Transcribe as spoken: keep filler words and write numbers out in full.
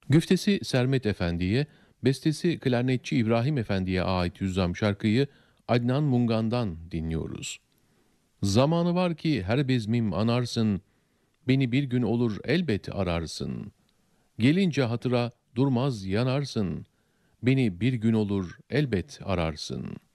Güftesi Sermet Efendi'ye, bestesi klarnetçi İbrahim Efendi'ye ait Hüzzam şarkıyı Adnan Mungan'dan dinliyoruz. Zamanı var ki her bezmim anarsın, beni bir gün olur elbet ararsın. Gelince hatıra durmaz yanarsın, beni bir gün olur elbet ararsın.''